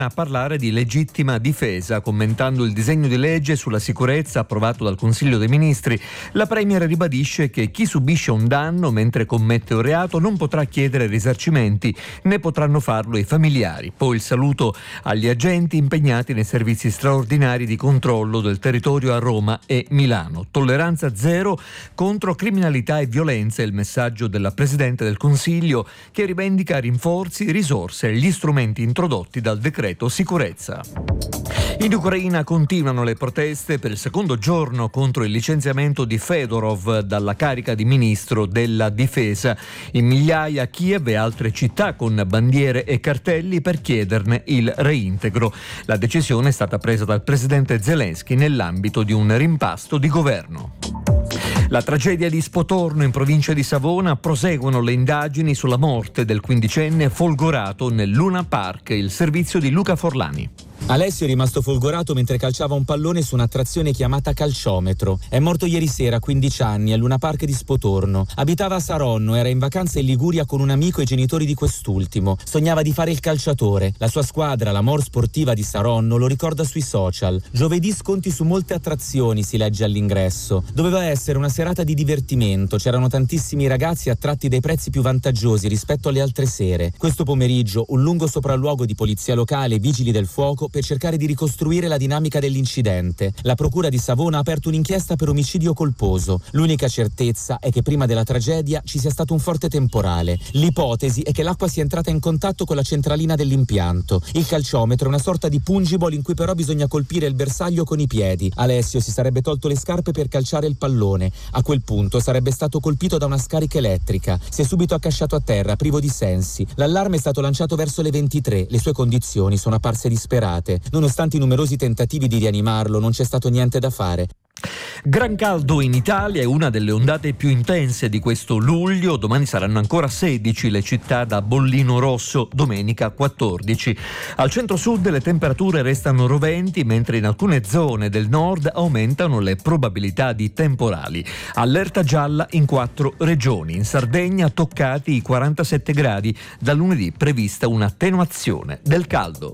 a parlare di legittima difesa. Commentando il disegno di legge sulla sicurezza approvato dal Consiglio dei Ministri, la Premier ribadisce che chi subisce un danno mentre commette un reato non potrà chiedere risarcimenti, né potranno farlo i familiari. Poi il saluto agli agenti impegnati nei servizi straordinari di controllo del territorio a Roma e Milano. Tolleranza zero contro criminalità e violenza è il messaggio della Presidente del Consiglio, che rivendica rinforzi, risorse e gli strumenti introdotti dal decreto sicurezza. In Ucraina continuano le proteste per il secondo giorno contro il licenziamento di Fedorov dalla carica di ministro della difesa. In migliaia a Kiev e altre città con bandiere e cartelli per chiederne il reintegro. La decisione è stata presa dal presidente Zelensky nell'ambito di un rimpasto di governo. La tragedia di Spotorno in provincia di Savona. Proseguono le indagini sulla morte del quindicenne folgorato nel Luna Park, il servizio di Luca Forlani. Alessio è rimasto folgorato mentre calciava un pallone su un'attrazione chiamata calciometro. È morto ieri sera a 15 anni al Luna Park di Spotorno. Abitava a Saronno, era in vacanza in Liguria con un amico e i genitori di quest'ultimo. Sognava di fare il calciatore. La sua squadra, la Mor Sportiva di Saronno, lo ricorda sui social. Giovedì sconti su molte attrazioni, si legge all'ingresso. Doveva essere una serata di divertimento. C'erano tantissimi ragazzi attratti dai prezzi più vantaggiosi rispetto alle altre sere. Questo pomeriggio un lungo sopralluogo di polizia locale e vigili del fuoco per cercare di ricostruire la dinamica dell'incidente. La procura di Savona ha aperto un'inchiesta per omicidio colposo. L'unica certezza è che prima della tragedia ci sia stato un forte temporale. L'ipotesi è che l'acqua sia entrata in contatto con la centralina dell'impianto. Il calciometro è una sorta di pungible in cui però bisogna colpire il bersaglio con i piedi. Alessio si sarebbe tolto le scarpe per calciare il pallone. A quel punto sarebbe stato colpito da una scarica elettrica. Si è subito accasciato a terra, privo di sensi. L'allarme è stato lanciato verso le 23. Le sue condizioni sono apparse disperate. Nonostante i numerosi tentativi di rianimarlo, non c'è stato niente da fare. Gran caldo in Italia, è una delle ondate più intense di questo luglio. Domani saranno ancora 16 le città da bollino rosso, domenica 14. Al centro-sud le temperature restano roventi, mentre in alcune zone del nord aumentano le probabilità di temporali. Allerta gialla in 4 regioni. In Sardegna toccati i 47 gradi. Da lunedì prevista un'attenuazione del caldo.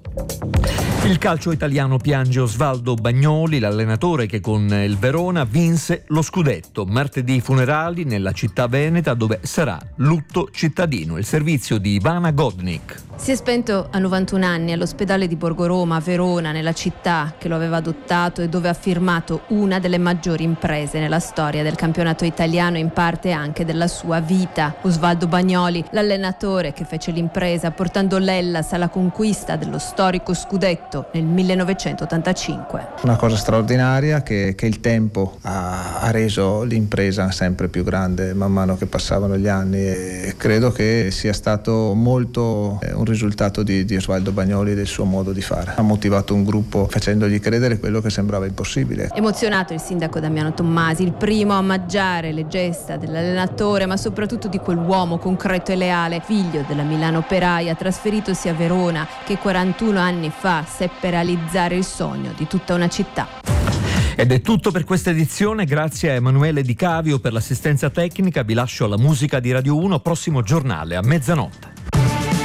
Il calcio italiano piange Osvaldo Bagnoli, l'allenatore che con il Verona vinse lo scudetto. Martedì funerali nella città veneta, dove sarà lutto cittadino. Il servizio di Ivana Godnik. Si è spento a 91 anni all'ospedale di Borgo Roma, a Verona, nella città che lo aveva adottato e dove ha firmato una delle maggiori imprese nella storia del campionato italiano, in parte anche della sua vita. Osvaldo Bagnoli, l'allenatore che fece l'impresa portando l'Hellas alla conquista dello storico scudetto nel 1985. Una cosa straordinaria che il tempo ha reso l'impresa sempre più grande man mano che passavano gli anni, e credo che sia stato molto un risultato di Osvaldo Bagnoli e del suo modo di fare. Ha motivato un gruppo facendogli credere quello che sembrava impossibile. Emozionato il sindaco Damiano Tommasi, il primo a omaggiare le gesta dell'allenatore, ma soprattutto di quell'uomo concreto e leale, figlio della Milano operaia, trasferitosi a Verona, che 41 anni fa seppe realizzare il sogno di tutta una città. Ed è tutto per questa edizione, grazie a Emanuele Di Cavio per l'assistenza tecnica. Vi lascio alla musica di Radio 1, prossimo giornale a mezzanotte.